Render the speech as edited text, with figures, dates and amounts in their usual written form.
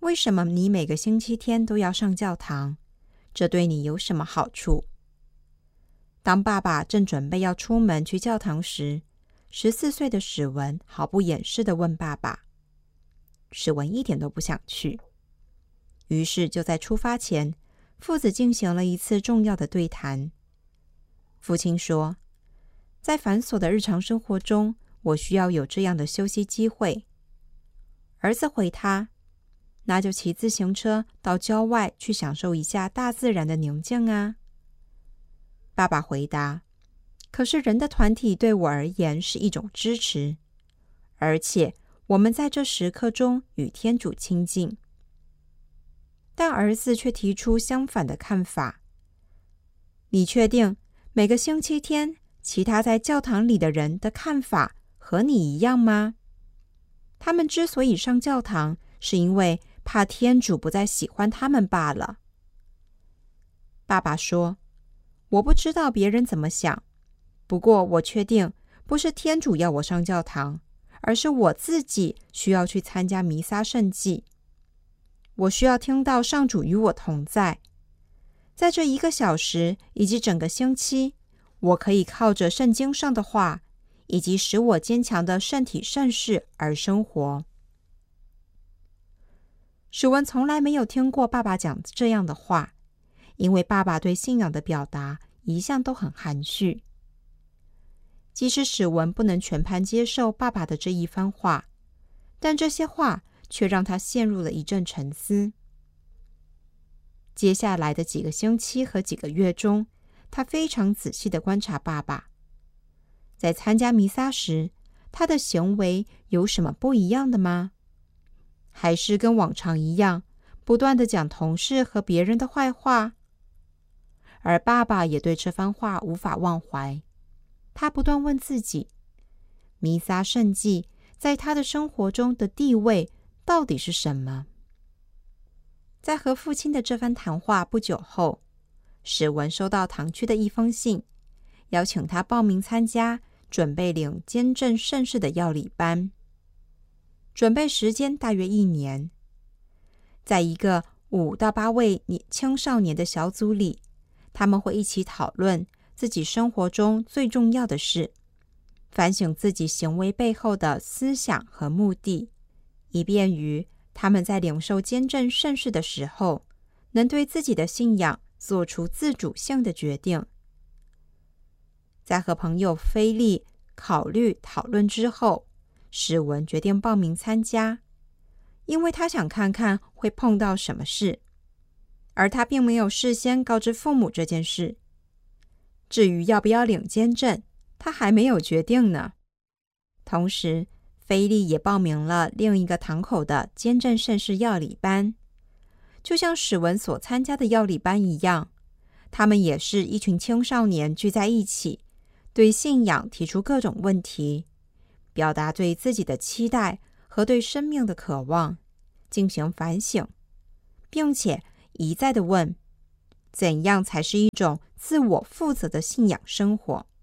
为什么你每个星期天都要上教堂？这对你有什么好处？当爸爸正准备要出门去教堂时，14岁的史文毫不掩饰地问爸爸。史文一点都不想去，于是就在出发前，父子进行了一次重要的对谈。父亲说，在繁琐的日常生活中，我需要有这样的休息机会。儿子回他，那就骑自行车到郊外去享受一下大自然的宁静啊。爸爸回答，可是人的团体对我而言是一种支持，而且我们在这时刻中与天主亲近。但儿子却提出相反的看法。你确定每个星期天其他在教堂里的人的看法和你一样吗？他们之所以上教堂，是因为怕天主不再喜欢他们罢了。爸爸说，我不知道别人怎么想，不过我确定不是天主要我上教堂，而是我自己需要去参加弥撒圣祭。我需要听到上主与我同在。在这1个小时以及整个星期，我可以靠着圣经上的话，以及使我坚强的圣体圣事而生活。史文从来没有听过爸爸讲这样的话，因为爸爸对信仰的表达一向都很含蓄。即使史文不能全盘接受爸爸的这一番话，但这些话却让他陷入了一阵沉思。接下来的几个星期和几个月中，他非常仔细地观察爸爸。在参加弥撒时，他的行为有什么不一样的吗？还是跟往常一样，不断地讲同事和别人的坏话？而爸爸也对这番话无法忘怀。他不断问自己，弥撒圣祭在他的生活中的地位到底是什么？在和父亲的这番谈话不久后，史文收到堂区的一封信，邀请他报名参加准备领监正圣事的药理班。准备时间大约1年。在一个5到8位青少年的小组里，他们会一起讨论自己生活中最重要的事，反省自己行为背后的思想和目的，以便于他们在领受监正圣事的时候，能对自己的信仰做出自主性的决定。在和朋友菲利考虑讨论之后，史文决定报名参加，因为他想看看会碰到什么事，而他并没有事先告知父母这件事。至于要不要领监正，他还没有决定呢。同时，菲利也报名了另一个堂口的监正圣事药理班。就像史文所参加的药理班一样，他们也是一群青少年聚在一起，对信仰提出各种问题，表达对自己的期待和对生命的渴望，进行反省，并且一再地问，怎样才是一种自我负责的信仰生活？